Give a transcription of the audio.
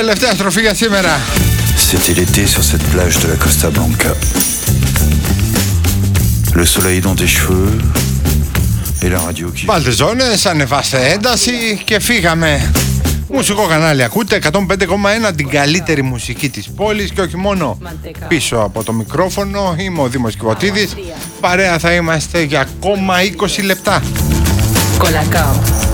Τελευταία στροφή για σήμερα. C'était l'été sur cette plage de la Costa Blanca. Le soleil dans tes cheveux et la radio qui... Βάλτε ζώνες, ανεβάστε ένταση και φύγαμε. Μουσικό κανάλι ακούτε, 105,1, την καλύτερη μουσική της πόλης και όχι μόνο. Πίσω από το μικρόφωνο είμαι ο Δήμος Κιβωτίδης. Παρέα θα είμαστε για ακόμα 20 λεπτά. Colacao.